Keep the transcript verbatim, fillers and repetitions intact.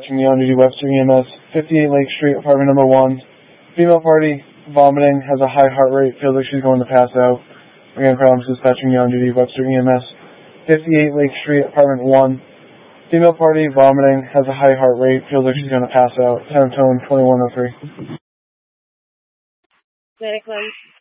on duty Webster E M S, fifty-eight Lake Street, apartment number one. Female party, vomiting, has a high heart rate, feels like she's going to pass out. Again, problems dispatching on duty Webster E M S, fifty-eight Lake Street, apartment one. Female party, vomiting, has a high heart rate, feels like she's going to pass out. ten tone, twenty-one oh three. Medic one.